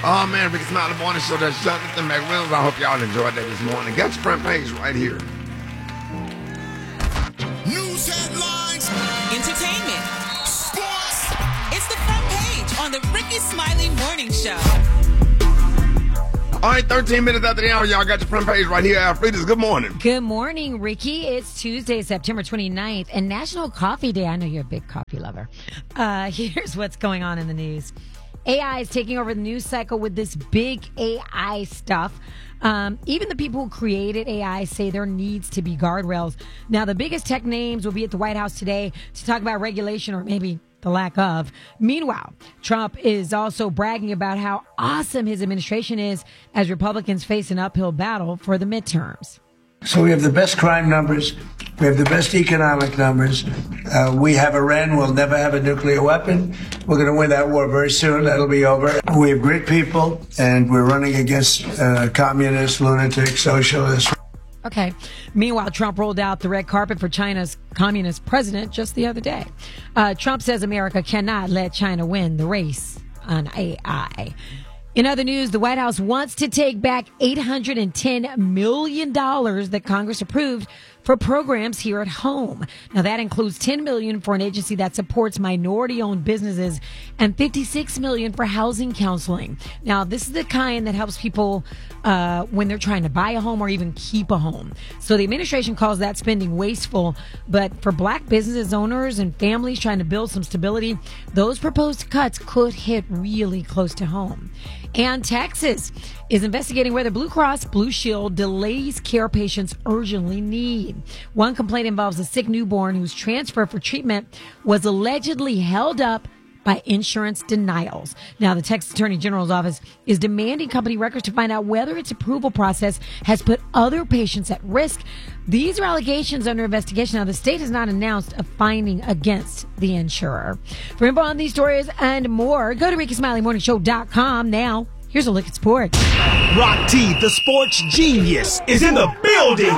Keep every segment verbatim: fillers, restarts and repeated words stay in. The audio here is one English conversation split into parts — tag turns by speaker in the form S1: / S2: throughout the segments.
S1: Oh, man, Ricky Smiley Morning Show. That's Jonathan McWilliams. I hope y'all enjoyed that this morning. Got your front page right here.
S2: News headlines.
S3: Entertainment. Sports. It's the front page on the Ricky Smiley Morning Show.
S1: All right, thirteen minutes after the hour, y'all got your front page right here. Alfreda's, good morning.
S4: Good morning, Ricky. It's Tuesday, September twenty-ninth, and National Coffee Day. I know you're a big coffee lover. Uh, here's what's going on in the news. A I is taking over the news cycle with this big A I stuff. Um, even the people who created A I say there needs to be guardrails. Now, the biggest tech names will be at the White House today to talk about regulation or maybe the lack of. Meanwhile, Trump is also bragging about how awesome his administration is as Republicans face an uphill battle for the midterms.
S5: So we have the best crime numbers. We have the best economic numbers. Uh, we have Iran. We'll never have a nuclear weapon. We're going to win that war very soon. That'll be over. We have great people, and we're running against uh, communists, lunatics, socialists.
S4: Okay. Meanwhile, Trump rolled out the red carpet for China's communist president just the other day. Uh, Trump says America cannot let China win the race on A I. In other news, the White House wants to take back eight hundred ten million dollars that Congress approved for programs here at home. Now, that includes ten million dollars for an agency that supports minority-owned businesses and fifty-six million dollars for housing counseling. Now, this is the kind that helps people uh, when they're trying to buy a home or even keep a home. So the administration calls that spending wasteful. But for black business owners and families trying to build some stability, those proposed cuts could hit really close to home. And Texas is investigating whether Blue Cross Blue Shield delays care patients urgently need. One complaint involves a sick newborn whose transfer for treatment was allegedly held up by insurance denials. Now, the Texas Attorney General's office is demanding company records to find out whether its approval process has put other patients at risk. These are allegations under investigation. Now, the state has not announced a finding against the insurer. For info on these stories and more, go to Ricky Smiley Morning Show dot com. Now, here's a look at sports.
S2: Rock T, the sports genius, is in the building.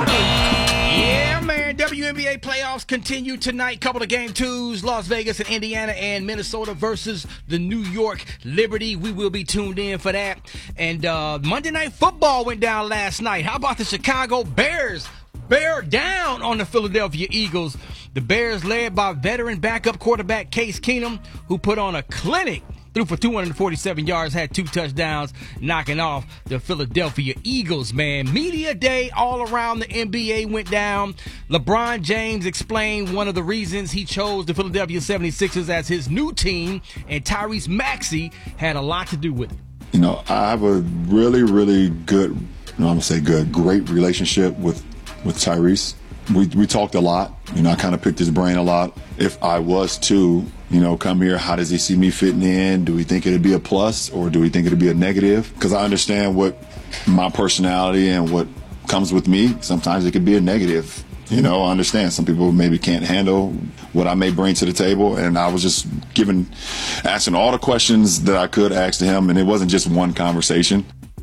S6: Yeah, man. W N B A playoffs continue tonight. Couple of game twos. Las Vegas and Indiana and Minnesota versus the New York Liberty. We will be tuned in for that. And uh, Monday Night Football went down last night. How about the Chicago Bears? Bear down on the Philadelphia Eagles. The Bears led by veteran backup quarterback Case Keenum, who put on a clinic. Threw for two hundred forty-seven yards, had two touchdowns, knocking off the Philadelphia Eagles, man. Media day all around the N B A went down. LeBron James explained one of the reasons he chose the Philadelphia seventy-sixers as his new team, and Tyrese Maxey had a lot to do with it.
S7: You know, I have a really, really good, no, I'm going to say good, great relationship with, with Tyrese. We, we talked a lot. You know, I kind of picked his brain a lot. If I was to, you know, come here, how does he see me fitting in? Do we think it'd be a plus or do we think it'd be a negative? Because I understand what my personality and what comes with me. Sometimes it could be a negative. You know, I understand some people maybe can't handle what I may bring to the table. And I was just giving, asking all the questions that I could ask to him. And it wasn't just one conversation.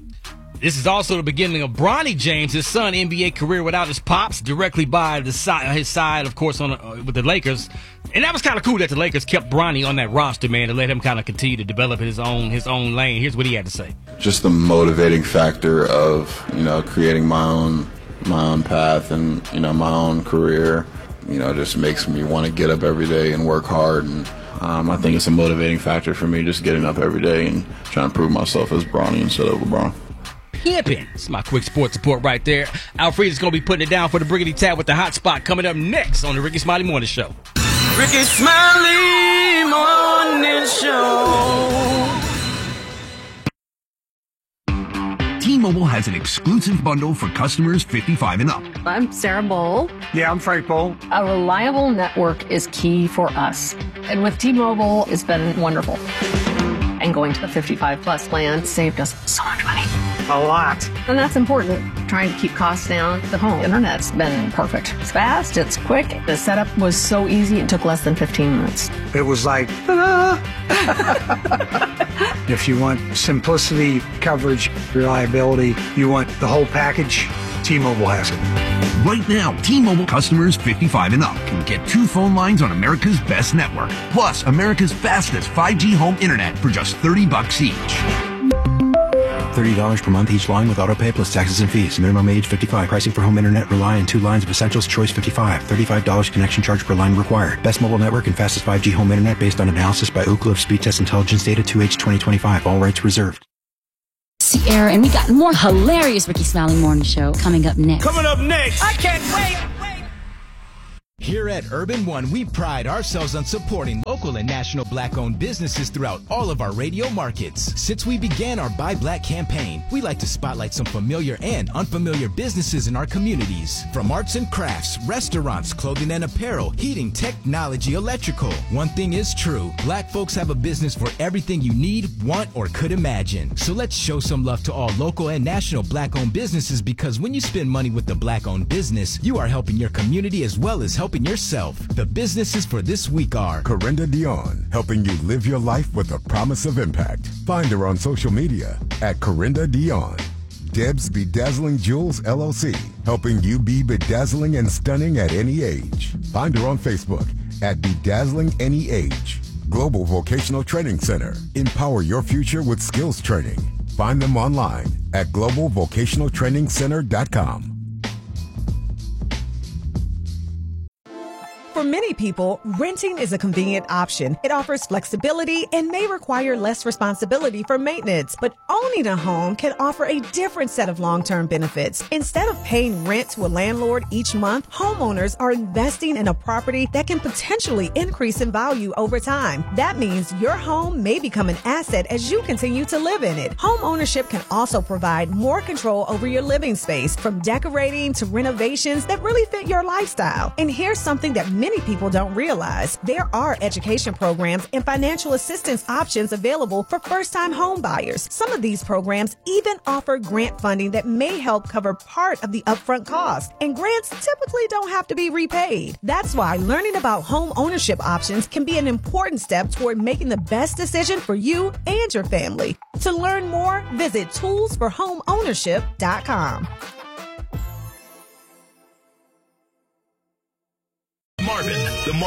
S6: This is also the beginning of Bronny James, his son, N B A career without his pops, directly by the side, his side, of course, on uh, with the Lakers. And that was kind of cool that the Lakers kept Bronny on that roster, man, to let him kind of continue to develop his own his own lane. Here's what he had to say.
S8: Just the motivating factor of, you know, creating my own my own path and, you know, my own career, you know, just makes me want to get up every day and work hard. And um, I think it's a motivating factor for me, just getting up every day and trying to prove myself as Bronny instead of LeBron.
S6: Pimpin'. It's my quick sports report right there. Alfreda's going to be putting it down for the Briggity Tab with the hot spot coming up next on the Ricky Smiley Morning Show.
S9: Ricky Smiley Morning Show.
S10: T-Mobile has an exclusive bundle for customers fifty-five and up.
S11: I'm Sarah Bowl.
S5: Yeah, I'm Frank Bowl.
S11: A reliable network is key for us. And with T-Mobile, it's been wonderful. And going to the fifty-five plus plan saved us so much money.
S5: A lot.
S11: And that's important. Trying to keep costs down. The home internet's been perfect. It's fast, it's quick. The setup was so easy, it took less than fifteen minutes.
S5: It was like, ta-da! If you want simplicity, coverage, reliability, you want the whole package, T-Mobile has it.
S10: Right now, T-Mobile customers fifty-five and up can get two phone lines on America's best network, plus America's fastest five G home internet for just thirty bucks each.
S12: thirty dollars per month each line with autopay plus taxes and fees. Minimum age fifty-five. Pricing for home internet rely on two lines of Essentials. Choice fifty-five. thirty-five dollars connection charge per line required. Best mobile network and fastest five G home internet based on analysis by Ookla of Speed Test Intelligence Data two H twenty twenty-five. All rights reserved.
S13: Sierra, and we got more hilarious Ricky Smiley Morning Show coming up next.
S2: Coming up next.
S3: I can't wait.
S14: Here at Urban One, we pride ourselves on supporting local and national black-owned businesses throughout all of our radio markets. Since we began our Buy Black campaign, we like to spotlight some familiar and unfamiliar businesses in our communities. From arts and crafts, restaurants, clothing and apparel, heating, technology, electrical. One thing is true, black folks have a business for everything you need, want, or could imagine. So let's show some love to all local and national black-owned businesses, because when you spend money with a black-owned business, you are helping your community as well as helping yourself. The businesses for this week are
S15: Corinda Dion, helping you live your life with a promise of impact. Find her on social media at Corinda Dion. Deb's Bedazzling Jewels L L C, helping you be bedazzling and stunning at any age. Find her on Facebook at Bedazzling Any Age. Global Vocational Training Center, empower your future with skills training. Find them online at global vocational training center dot com.
S16: For many people, renting is a convenient option. It offers flexibility and may require less responsibility for maintenance. But owning a home can offer a different set of long-term benefits. Instead of paying rent to a landlord each month, homeowners are investing in a property that can potentially increase in value over time. That means your home may become an asset as you continue to live in it. Home ownership can also provide more control over your living space, from decorating to renovations that really fit your lifestyle. And here's something that many people don't realize. There are education programs and financial assistance options available for first-time home buyers. Some of these programs even offer grant funding that may help cover part of the upfront cost. And grants typically don't have to be repaid. That's why learning about home ownership options can be an important step toward making the best decision for you and your family. To learn more, visit tools for home ownership dot com.